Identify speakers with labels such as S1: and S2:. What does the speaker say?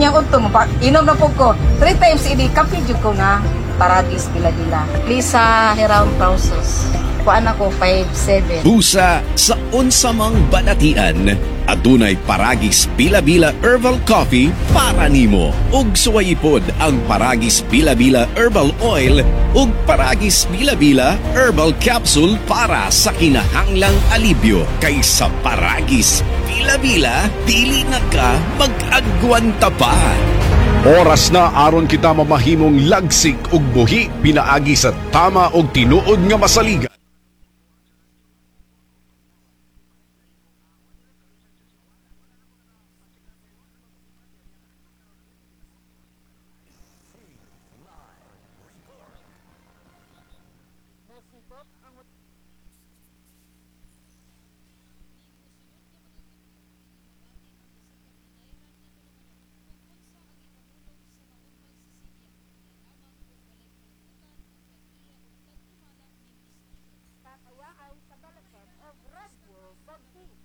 S1: ang unto mo. Inom na po ko. 3 times ini kape jud ko na. Paragis bila-bila. Lisa Heraun Pausos. Kuan ako 5'7".
S2: Busa sa unsamang banatian, adunay Paragis Bila-Bila Herbal Coffee para nimo. Ug suwayipod ang Paragis Bila-Bila Herbal Oil ug Paragis Bila-Bila Herbal Capsule para sa kinahanglang alibyo. Kaysa Paragis Bila-Bila, dili na ka mag-agwanta pa.
S3: Oras na aron kita mamahimong lagsik ug buhi pinaagi sa tama og tinuod nga masaligan.
S4: Kakawaan sa Balacan of Roswell, Bagdi.